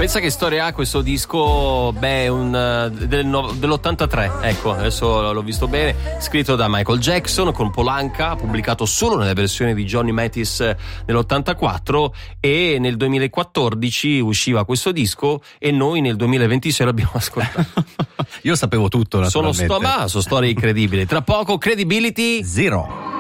Pensa che storia ha questo disco, dell'83, ecco, adesso l'ho visto bene, scritto da Michael Jackson con Polanca, pubblicato solo nella versione di Johnny Mathis nell'84, e nel 2014 usciva questo disco e noi nel 2026 l'abbiamo ascoltato. Io sapevo tutto, naturalmente. Sono storie incredibili. Tra poco Credibility Zero.